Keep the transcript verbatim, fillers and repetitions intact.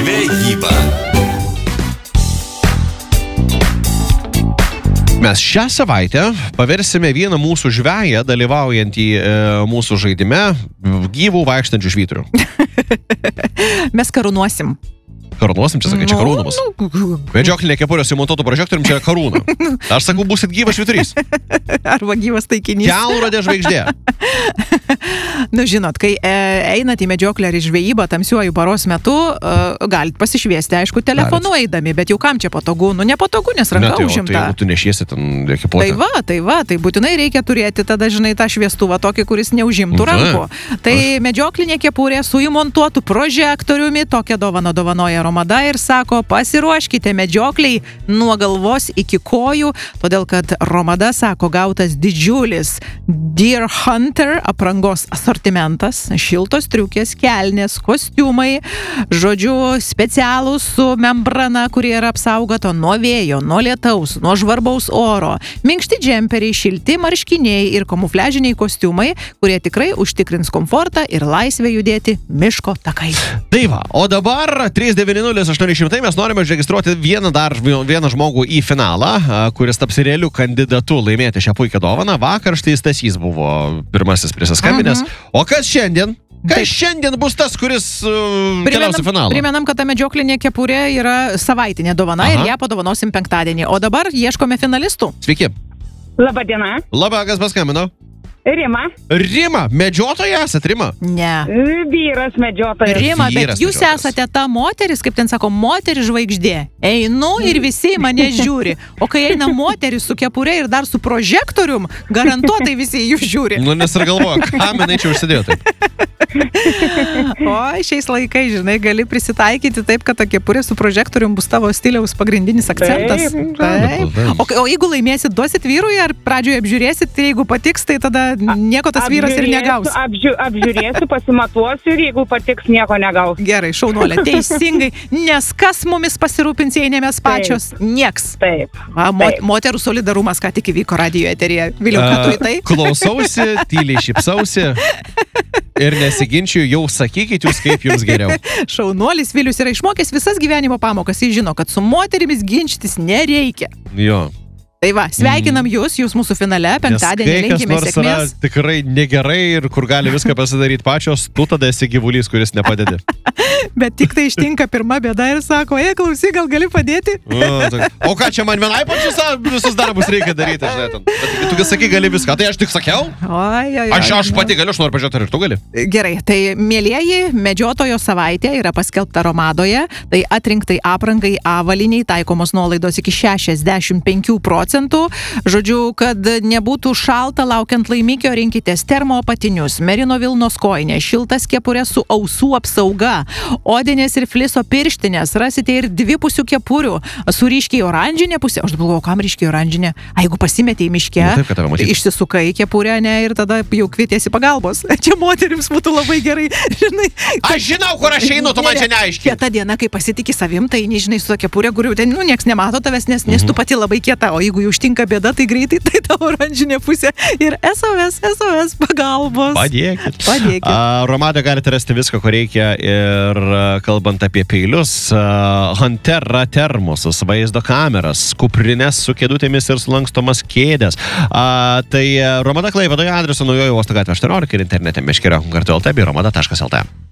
žvejyba. Mes šią savaitę paversime vieną mūsų žveją, dalyvaujantį e, mūsų žaidime, gyvų vaikštančių švyturių. Mes karūnuosim. Karūnuosim, čia sakai, čia karūna bus. Medžioklinė kepurė su montuotų prožektorium, čia karūna. Aš sakau, busit gyvas švyturys. Arba gyvas taikinys. Kelrodė žvaigždė. Nu, žinot, kai e, einat į medžioklę ar į žvejybą tamsiuoju paros metu, e, galit pasišviesti, aišku, telefonu galit. Eidami, bet jau kam čia patogu? Nu, nepatogu, nes ranka tai, užimta. Tai jeigu tu nešiesi ten kepurę. Tai va, tai va, tai būtinai reikia turėti tada, žinai, tą šviestuvą tokį, kuris neužimtų rankų. Tai Aš... medžioklinė kepurė su įmontuotu prožektoriumi, tokią dovaną dovanoja Romada ir sako, pasiruoškite medžiokliai nuo galvos iki kojų, todėl kad Romada sako, gautas didžiulis Deer Hunter aprangos asortimentas, šiltos triukės, kelnės, kostiumai, žodžiu, specialūs su membrana, kurie yra apsaugota nuo vėjo, nuo lietaus, nuo žvarbaus oro, minkšti džemperiai, šilti marškiniai ir kamufliažiniai kostiumai, kurie tikrai užtikrins komfortą ir laisvę judėti miško takais. Tai va, o dabar trys devyni nulis aštuoni šimtai mes norime užregistruoti vieną dar vieną žmogų į finalą, kuris taps realiu kandidatu laimėti šią puikią dovaną. Vakar štai Stasys buvo pirmasis prisiskambinęs. Mhm. O kas šiandien? Kas Taip. šiandien bus tas, kuris uh, keliaus į finalą? Primenam, kad ta medžioklinė kepurė yra savaitinė dovana. Aha. Ir ją padovanosim penktadienį. O dabar ieškome finalistų. Sveiki. Labą dieną. Labą, kas paskambino? Rima. Rima, medžiotoja esat, Rima? Ne. Vyras medžiotojas. Rima, bet Vyras jūs medžiotojas. esate ta moteris, kaip ten sako, moteris žvaigždė. Einu ir visi mane žiūri. O kai eina moteris su kepurė ir dar su prožektorium, garantuotai visi jūs žiūri. Nu, nes ir galvoju, kam jinai čia užsidėjo taip. O šiais laikais, žinai, gali prisitaikyti taip, kad ta kepurė su prožektorium bus tavo stiliaus pagrindinis akcentas. Taip. Taip. O, o jeigu laimėsit, duosit vyrui ar pradžioje apžiūrėsit, tai jeigu patiks, tai tada nieko tas vyras ir negaus. Apžiū, apžiūrėsiu, pasimatuosiu ir jeigu patiks, nieko negaus. Gerai, šaunuolė, teisingai, nes kas mumis pasirūpins, jei ne mes pačios? Taip. Nieks. Taip. Va, mo, Taip. Moterų solidarumas, ką tik įvyko radijo eteryje. Viliau, ką tu į tai? Klausausi, tyliai šypsausi ir nesiginčiu, jau sakykit jūs, kaip jums geriau. Šaunuolis Vilius yra išmokęs visas gyvenimo pamokas, jis žino, kad su moterimis ginčytis nereikia. Jo. Tai va, sveikinam jūs, jūs mūsų finale, penktadienį linkime sėkmės. Tikrai negerai ir kur gali viską pasidaryti pačios, tu tada esi gyvulys, kuris nepadedi. Bet tik tai ištinka pirma bėda ir sako, ei, klausyk, gal gali padėti? O, tai, o ką čia man vienai pačius visus darbus reikia daryti, žinai, ten. Bet tu sakai, gali viską, tai aš tik sakiau? Oi, oi, oi, aš, aš pati galiu, aš noriu pažiūrėti, ar ir tu gali. Gerai, tai mielieji, medžiotojo savaitė yra paskelbta Romadoje, tai atrinktai aprangai avaliniai taikomos nuolaidos iki šešiasdešimt penkių procentų. Žodžiu, kad nebūtų šalta laukiant laimikio, rinkitės termoapatinius, merino vilnos kojinė, šiltas kepurės su ausų apsauga, odinės ir fliso pirštinės, rasite ir dvipusių kepurių, su ryškiai oranžinė pusė. Aš galvoju, kam ryškiai oranžinė? A, jeigu pasimetė į miške, nu, taip, išsisukai kepurę, ne, ir tada jau kvietiesi pagalbos. Čia moterims būtų labai gerai, žinai. Aš žinau, kur aš einu, tu man čia neaiškiai. Kieta diena, kai pasitikė savim, tai nežinai su to kepurė, kur jau ten, nu, nieks nemato tavęs, nes, nes tu pati labai kieta, o jeigu jau užtinka bėda, tai greitai tai ta oranžinė pusė ir S O S, S O S pagalbos. Padėkit. Padėkit. Uh, Romadoje galite rasti viską, ko reikia ir uh, kalbant apie peilius, uh, Hunter termosus, vaizdo kameras, kuprinės su kėdutėmis ir sulankstomas kėdės. Uh, tai uh, Romada Klaipėdoje adresu Naujojo uosto gatvė aštuoniolika ir internete meškerio kartu lt bei romada taškas lt.